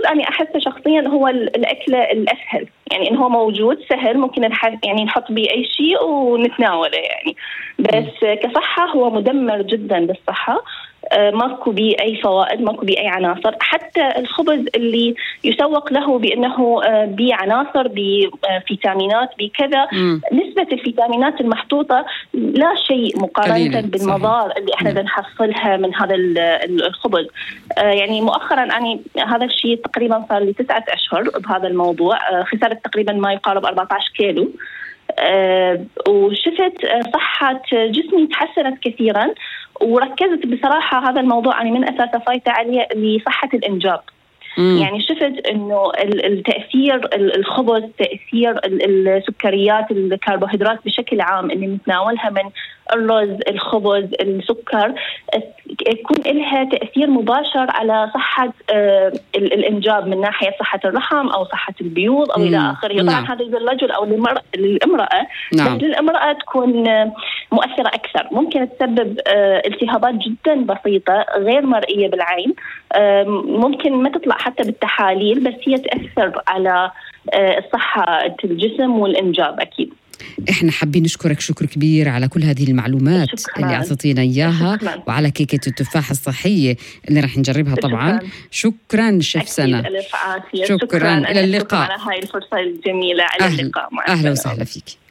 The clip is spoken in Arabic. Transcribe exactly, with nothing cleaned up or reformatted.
أنا أحس شخصيا هو الأكل الأسهل، يعني إنه هو موجود سهل ممكن يعني نحط بيه أي شيء ونتناوله يعني. بس كصحة هو مدمر جدا للصحة، ماكو بيه أي فوائد، ماكو بيه أي عناصر. حتى الخبز اللي يسوق له بأنه بيه عناصر بفيتامينات بكذا، نسبة الفيتامينات المحطوطة لا شيء مقارنة بالمضار اللي احنا بنحصلها من هذا الخبز. يعني مؤخرا أنا هذا الشيء تقريبا صار لي تسعة أشهر بهذا الموضوع، خسرت تقريبا ما يقارب أربعة عشر كيلو، أه وشفت صحة جسمي تحسنت كثيرا، وركزت بصراحة هذا الموضوع أنا من أساسه فايتة عليه لصحة الإنجاب. مم. يعني شفت إنه التأثير الخبز، تأثير السكريات، الكربوهيدرات بشكل عام اللي نتناولها من الرز، الخبز، السكر، يكون لها تأثير مباشر على صحة الإنجاب من ناحية صحة الرحم أو صحة البيوض أو إلى آخره. طبعا هذا للرجل أو للمرأة، بس للمرأة تكون مؤثرة أكثر، ممكن تسبب التهابات جدا بسيطة غير مرئية بالعين، ممكن ما تطلع حتى بالتحاليل، بس هي تأثر على صحة الجسم والإنجاب أكيد. إحنا حابين نشكرك شكر كبير على كل هذه المعلومات شكرا. اللي أعطينا إياها شكرا. وعلى كيكة التفاح الصحية اللي راح نجربها طبعا. شكرا, شكرا شيف سنة. ألف عافية. شكرا, شكرا. إلى اللقاء على هاي الفرصة الجميلة. على أهل. اللقاء. أهلا وسهلا فيك.